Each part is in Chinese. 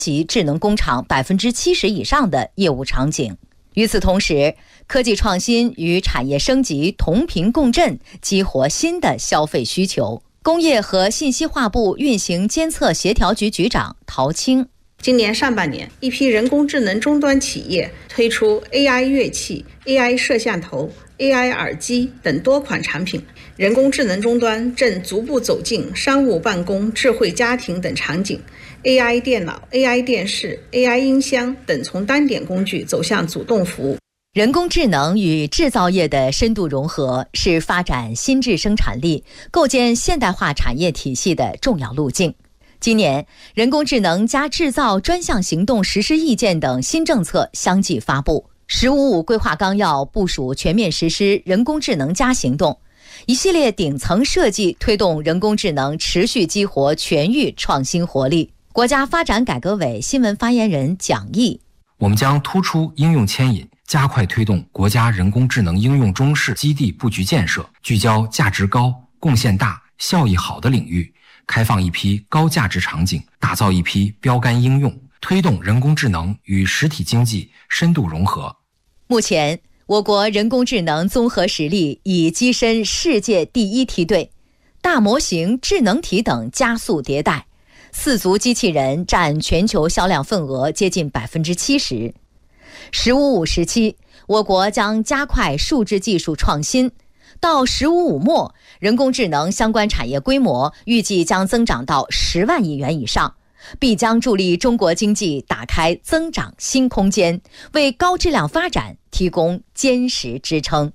及智能工厂70%以上的业务场景。与此同时，科技创新与产业升级同频共振，激活新的消费需求。工业和信息化部运行监测协调局局长陶青， 今年上半年，一批人工智能终端企业推出 AI 乐器、AI 摄像头、AI 耳机等多款产品，人工智能终端正逐步走进商务办公、智慧家庭等场景。AI 电脑、AI 电视、AI 音箱等从单点工具走向主动服务。 人工智能与制造业的深度融合是发展新质生产力、构建现代化产业体系的重要路径。今年，人工智能加制造专项行动实施意见等新政策相继发布。“15+5”规划纲要部署全面实施人工智能加行动，一系列顶层设计推动人工智能持续激活全域创新活力。国家发展改革委新闻发言人蒋毅， 我们将突出应用牵引，加快推动国家人工智能应用中试基地布局建设，聚焦价值高、贡献大、效益好的领域，开放一批高价值场景，打造一批标杆应用，推动人工智能与实体经济深度融合。 目前，我国人工智能综合实力已跻身世界第一梯队，大模型、智能体等加速迭代，4足机器人占全球销量份额接近70%。“15+5”时期，我国将加快数字技术创新，到“15+5”末，人工智能相关产业规模预计将增长到10万亿元以上，必将助力中国经济打开增长新空间，为高质量发展提供坚实支撑。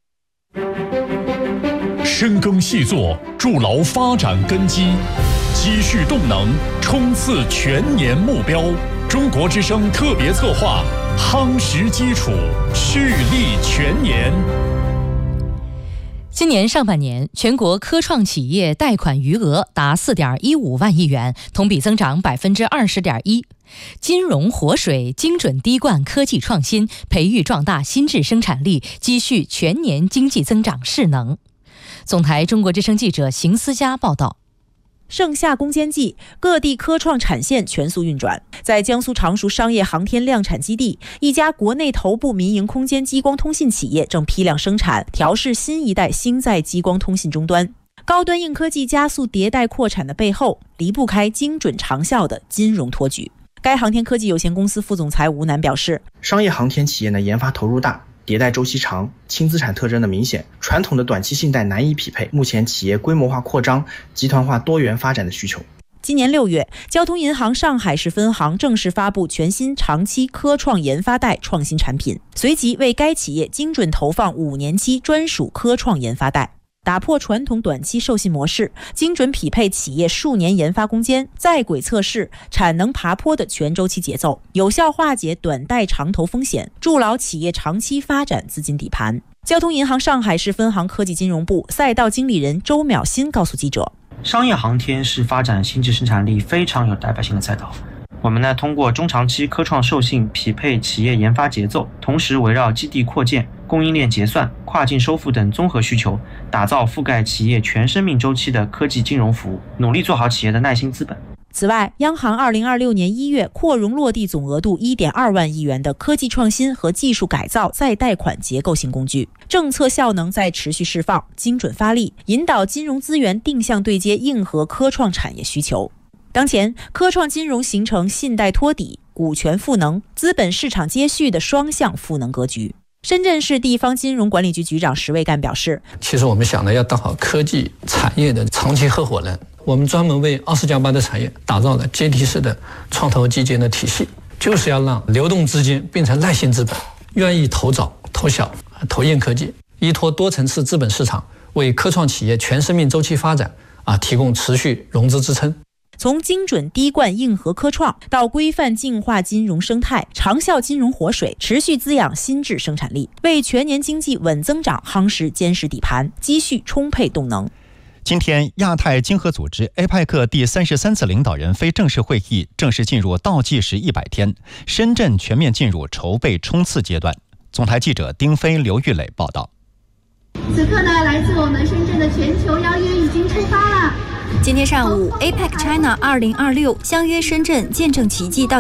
深耕细作，筑牢发展根基，积蓄动能，冲刺全年目标。中国之声特别策划，夯实基础，蓄力全年。 今年上半年，全国科创企业贷款余额达4.15万亿元，同比增长20.1%。金融活水，精准滴灌科技创新，培育壮大新质生产力，积蓄全年经济增长势能。总台中国之声记者邢思佳报道。 盛夏攻坚季，各地科创产线全速运转。在江苏常熟商业航天量产基地，一家国内头部民营空间激光通信企业正批量生产、调试新一代星载激光通信终端。高端硬科技加速迭代扩产的背后，离不开精准长效的金融托举。该航天科技有限公司副总裁吴楠表示， 商业航天企业的研发投入大，迭代周期长，轻资产特征的明显，传统的短期信贷难以匹配目前企业规模化扩张、集团化多元发展的需求。 今年6月，交通银行上海市分行正式发布全新长期科创研发贷创新产品，随即为该企业精准投放5年期专属科创研发贷，打破传统短期授信模式，精准匹配企业数年研发攻坚、在轨测试、产能爬坡的全周期节奏，有效化解短贷长投风险，筑牢企业长期发展资金底盘。交通银行上海市分行科技金融部赛道经理人周淼新告诉记者， 商业航天是发展新质生产力非常有代表性的赛道。我们呢，通过中长期科创授信匹配企业研发节奏，同时围绕基地扩建、供应链结算、跨境收付等综合需求，打造覆盖企业全生命周期的科技金融服务，努力做好企业的耐心资本。 此外，央行2026年1月扩容落地总额度1.2万亿元的科技创新和技术改造再贷款结构性工具，政策效能在持续释放，精准发力，引导金融资源定向对接硬核科创产业需求。当前，科创金融形成信贷托底、股权赋能、资本市场接续的双向赋能格局。深圳市地方金融管理局局长石卫干表示， 其实我们想的要当好科技产业的长期合伙人，我们专门为20+8的产业打造了阶梯式的创投基金的体系，就是要让流动资金变成耐性资本，愿意投早、投小、投硬科技，依托多层次资本市场，为科创企业全生命周期发展提供持续融资支撑。 从精准滴灌硬核科创到规范净化金融生态，长效金融活水，持续滋养新质生产力，为全年经济稳增长夯实坚实底盘，积蓄充沛动能。 今天，亚太经合组织 APEC 第33次领导人非正式会议正式进入倒计时100天，深圳全面进入筹备冲刺阶段。总台记者丁飞、刘玉磊报道。 此刻呢，来自我们深圳的全球邀约已经出发了。 今天上午 APEC China 2026相约深圳见证奇迹到